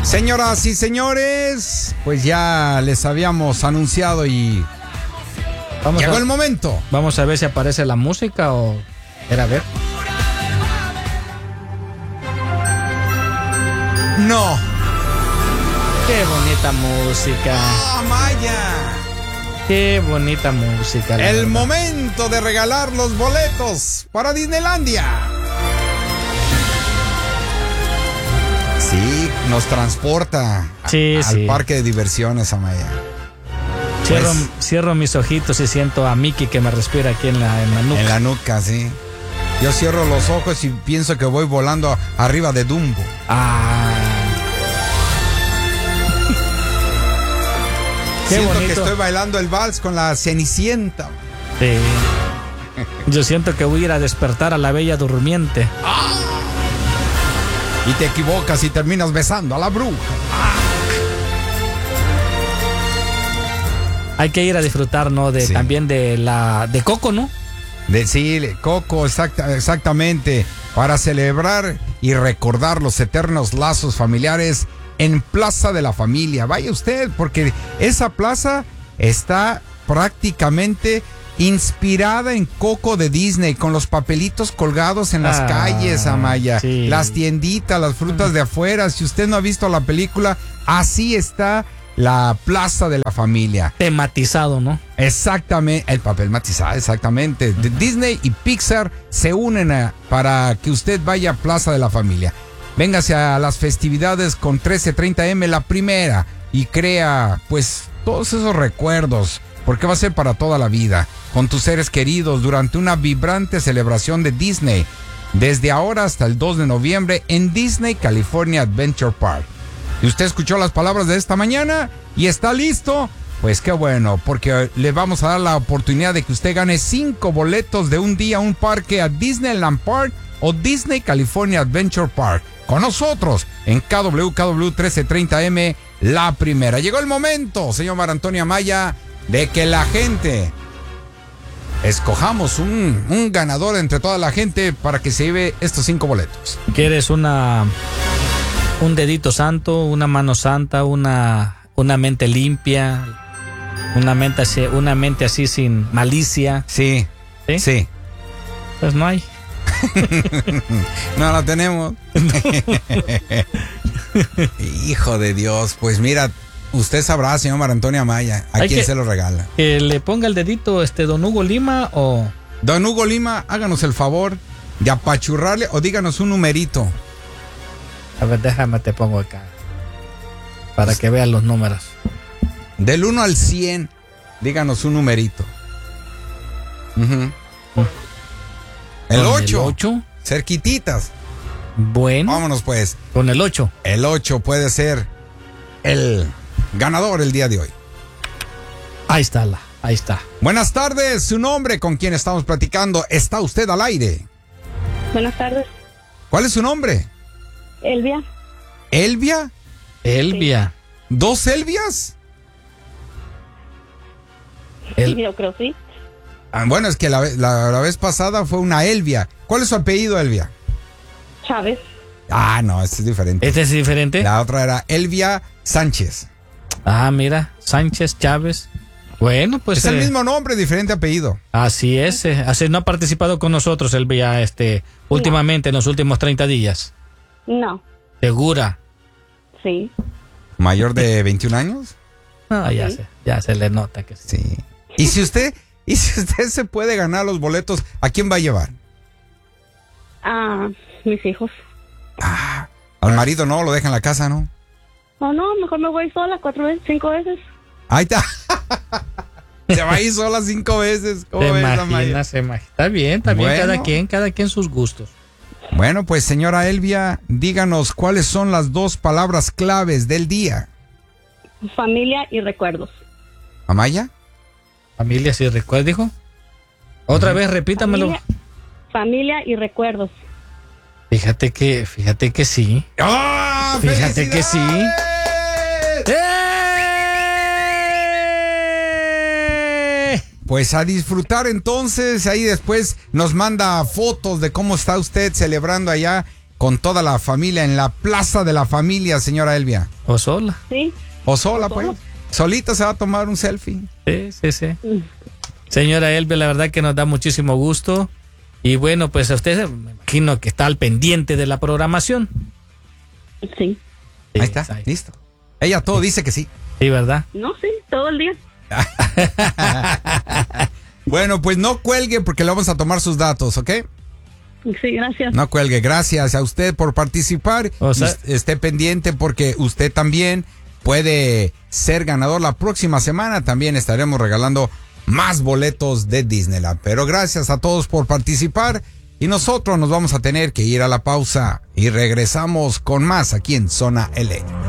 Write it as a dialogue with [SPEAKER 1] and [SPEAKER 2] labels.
[SPEAKER 1] Señoras y señores, pues ya les habíamos anunciado y llegó el momento.
[SPEAKER 2] Vamos a ver si aparece la música o... Era a ver.
[SPEAKER 1] No.
[SPEAKER 2] Qué bonita música.
[SPEAKER 1] ¡Ah, Maya!
[SPEAKER 2] Qué bonita música.
[SPEAKER 1] El momento de regalar los boletos para Disneylandia. Sí, nos transporta al parque de diversiones, Amaya.
[SPEAKER 2] Cierro mis ojitos y siento a Mickey que me respira aquí en la nuca.
[SPEAKER 1] En la nuca, sí. Yo cierro los ojos y pienso que voy volando arriba de Dumbo. Siento bonito. Que estoy bailando el vals con la Cenicienta.
[SPEAKER 2] Sí. Yo siento que voy a ir a despertar a la Bella Durmiente.
[SPEAKER 1] Y te equivocas y terminas besando a la bruja.
[SPEAKER 2] Hay que ir a disfrutar, ¿no? También de Coco, ¿no?
[SPEAKER 1] Coco, exactamente. Para celebrar y recordar los eternos lazos familiares en Plaza de la Familia. Vaya usted, porque esa plaza está prácticamente inspirada en Coco de Disney, con los papelitos colgados en las calles, Amaya. Sí. Las tienditas, las frutas de afuera. Si usted no ha visto la película, así está la Plaza de la Familia.
[SPEAKER 2] Tematizado, ¿no?
[SPEAKER 1] Exactamente, el papel matizado, exactamente. Disney y Pixar se unen para que usted vaya a Plaza de la Familia. Véngase a las festividades con 1330M, la primera, y crea, pues, todos esos recuerdos, porque va a ser para toda la vida, con tus seres queridos durante una vibrante celebración de Disney, desde ahora hasta el 2 de noviembre en Disney California Adventure Park. ¿Y usted escuchó las palabras de esta mañana y está listo? Pues qué bueno, porque le vamos a dar la oportunidad de que usted gane 5 boletos de un día a un parque a Disneyland Park o Disney California Adventure Park. Con nosotros en KW 1330M, la primera. Llegó el momento, señor Mar Antonio Amaya, de que la gente escojamos un ganador entre toda la gente para que se lleve estos 5 boletos.
[SPEAKER 2] ¿Quieres un dedito santo, una mano santa, una mente limpia, una mente así sin malicia?
[SPEAKER 1] Sí. Sí.
[SPEAKER 2] Pues no hay.
[SPEAKER 1] No la tenemos. Hijo de Dios, pues mira, usted sabrá, señor Mar Antonio Amaya, a quién se lo regala.
[SPEAKER 2] Que le ponga el dedito don Hugo Lima o...
[SPEAKER 1] Don Hugo Lima, háganos el favor de apachurrarle o díganos un numerito.
[SPEAKER 2] A ver, déjame, te pongo acá para que vean los números.
[SPEAKER 1] Del 1 al 100, díganos un numerito. El 8.
[SPEAKER 2] ¿El 8?
[SPEAKER 1] Cerquititas.
[SPEAKER 2] Bueno.
[SPEAKER 1] Vámonos pues.
[SPEAKER 2] Con el 8.
[SPEAKER 1] El 8 puede ser el ganador el día de hoy.
[SPEAKER 2] Ahí está.
[SPEAKER 1] Buenas tardes, su nombre, con quién estamos platicando. Está usted al aire.
[SPEAKER 3] Buenas tardes.
[SPEAKER 1] ¿Cuál es su nombre?
[SPEAKER 3] Elvia.
[SPEAKER 1] ¿Elvia?
[SPEAKER 2] Elvia.
[SPEAKER 3] Sí.
[SPEAKER 1] ¿2 Elvias?
[SPEAKER 3] Yo creo sí.
[SPEAKER 1] Bueno, es que la vez pasada fue una Elvia. ¿Cuál es su apellido, Elvia?
[SPEAKER 3] Chávez.
[SPEAKER 1] No, este es diferente.
[SPEAKER 2] ¿Este es diferente?
[SPEAKER 1] La otra era Elvia Sánchez.
[SPEAKER 2] Mira, Sánchez, Chávez. Bueno, pues...
[SPEAKER 1] Es el mismo nombre, diferente apellido.
[SPEAKER 2] Así es. Así no ha participado con nosotros, Elvia, últimamente, en los últimos 30 días.
[SPEAKER 3] No.
[SPEAKER 2] ¿Segura?
[SPEAKER 3] Sí.
[SPEAKER 1] ¿Mayor de 21 años?
[SPEAKER 2] No, ya se le nota que sí.
[SPEAKER 1] Sí. ¿Y si usted se puede ganar los boletos, ¿a quién va a llevar?
[SPEAKER 3] A mis hijos.
[SPEAKER 1] Al marido no, lo deja en la casa, ¿no?
[SPEAKER 3] No, mejor me voy sola 5 veces.
[SPEAKER 1] Ahí está. Se va a ir sola 5 veces. ¿Cómo ves, Amaya?
[SPEAKER 2] Está bien, bueno. Cada quien sus gustos.
[SPEAKER 1] Bueno, pues señora Elvia, díganos cuáles son las 2 palabras claves del día.
[SPEAKER 3] Familia y recuerdos.
[SPEAKER 1] ¿Amaya?
[SPEAKER 2] Familia y recuerdos, dijo. Otra vez, repítamelo.
[SPEAKER 3] Familia y recuerdos.
[SPEAKER 2] Fíjate que sí.
[SPEAKER 1] ¡Ah!
[SPEAKER 2] Fíjate que sí.
[SPEAKER 1] Pues a disfrutar entonces, ahí después nos manda fotos de cómo está usted celebrando allá con toda la familia en la Plaza de la Familia, señora Elvia.
[SPEAKER 2] ¿O sola?
[SPEAKER 3] Sí.
[SPEAKER 1] O sola, pues.
[SPEAKER 3] Sola.
[SPEAKER 1] Solita se va a tomar un selfie.
[SPEAKER 2] Sí. Señora Elvia, la verdad que nos da muchísimo gusto. Y bueno, pues a usted me imagino que está al pendiente de la programación.
[SPEAKER 3] Sí.
[SPEAKER 1] Ahí está, listo. Ella todo dice que sí.
[SPEAKER 2] Sí, ¿verdad?
[SPEAKER 3] No, sí, todo el día.
[SPEAKER 1] Bueno, pues no cuelgue porque le vamos a tomar sus datos, ¿ok?
[SPEAKER 3] Sí, gracias.
[SPEAKER 1] No cuelgue. Gracias a usted por participar.
[SPEAKER 2] O sea,
[SPEAKER 1] esté pendiente porque usted también puede ser ganador la próxima semana. También estaremos regalando más boletos de Disneyland. Pero gracias a todos por participar y nosotros nos vamos a tener que ir a la pausa y regresamos con más aquí en Zona L.